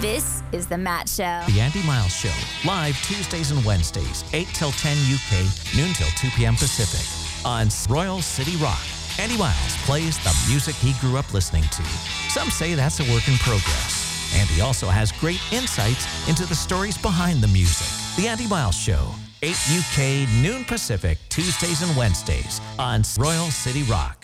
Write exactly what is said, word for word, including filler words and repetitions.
This is The Matt Show. The Andy Miles Show, live Tuesdays and Wednesdays, eight till ten U K, noon till two p.m. Pacific, on Royal City Rock. Andy Miles plays the music he grew up listening to. Some say that's a work in progress. Andy also has great insights into the stories behind the music. The Andy Miles Show, eight U K, noon Pacific, Tuesdays and Wednesdays, on Royal City Rock.